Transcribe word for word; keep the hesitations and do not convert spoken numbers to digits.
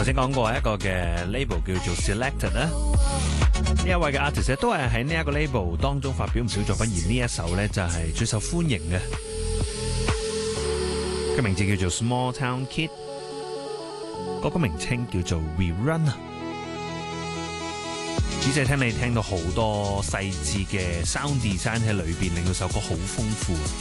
頭先講過一個嘅 label 叫做 Selected 啦，呢一位嘅 artist 都係喺呢一個 label 當中發表唔少作品，而呢一首呢就係最受歡迎嘅，佢名字叫做 Small Town Kid， 嗰個名稱叫做 We Run 啊。只係聽你聽到好多細緻嘅 sound design 喺裏邊，令到首歌好豐富。